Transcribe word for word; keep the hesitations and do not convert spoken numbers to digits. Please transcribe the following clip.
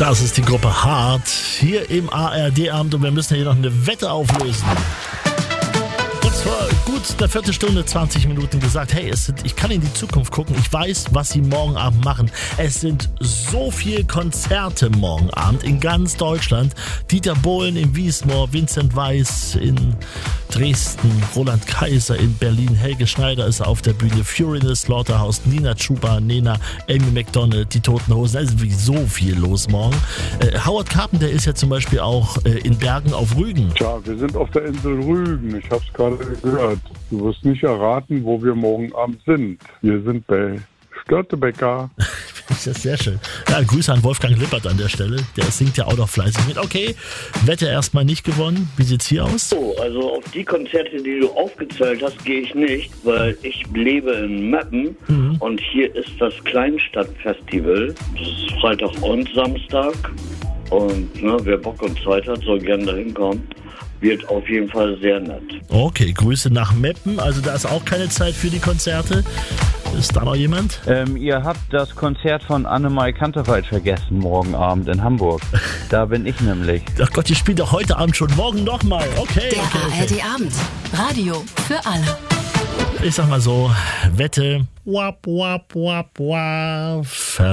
Das ist die Gruppe Hart hier im A R D-Abend und wir müssen hier noch eine Wette auflösen. Jetzt vor gut einer Viertelstunde, zwanzig Minuten gesagt, hey, es sind, ich kann in die Zukunft gucken, ich weiß, was sie morgen Abend machen. Es sind so viele Konzerte morgen Abend in ganz Deutschland. Dieter Bohlen in Wiesmoor, Vincent Weiss in Dresden, Roland Kaiser in Berlin, Helge Schneider ist auf der Bühne, Fury in the Slaughterhouse, Nina Chuba, Nena, Amy McDonald, die Toten Hosen. Da ist wirklich so viel los morgen. Äh, Howard Carpenter ist ja zum Beispiel auch äh, in Bergen auf Rügen. Tja, wir sind auf der Insel Rügen. Ich hab's gerade gehört. Du wirst nicht erraten, wo wir morgen Abend sind. Wir sind bei Störtebeker. Das ist sehr schön. Ja, Grüße an Wolfgang Lippert an der Stelle. Der singt ja auch noch fleißig mit. Okay, Wette erstmal nicht gewonnen. Wie sieht's hier aus? So, also auf die Konzerte, die du aufgezählt hast, gehe ich nicht, weil ich lebe in Meppen mhm. und hier ist das Kleinstadtfestival. Das ist Freitag und Samstag. Und ne, wer Bock und Zeit hat, soll gerne dahin kommen. Wird auf jeden Fall sehr nett. Okay, Grüße nach Meppen. Also da ist auch keine Zeit für die Konzerte. Ist da noch jemand? Ähm, ihr habt das Konzert von Annemarie Kantereit vergessen morgen Abend in Hamburg. Da bin ich nämlich. Ach Gott, die spielt doch heute Abend schon. Morgen nochmal. Okay. Der okay, okay. A R D-Abend. Radio für alle. Ich sag mal so, Wette. Wap, wap, wap, wap.